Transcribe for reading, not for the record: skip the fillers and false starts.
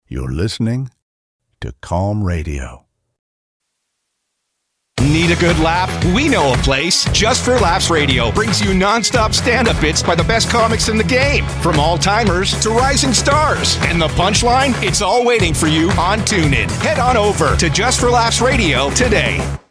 You're listening to Calm Radio. Need a good laugh? We know a place. Just for Laughs Radio brings you nonstop stand-up bits by the best comics in the game, from all-timers to rising stars. And the punchline? It's all waiting for you on TuneIn. Head on over to Just for Laughs Radio today.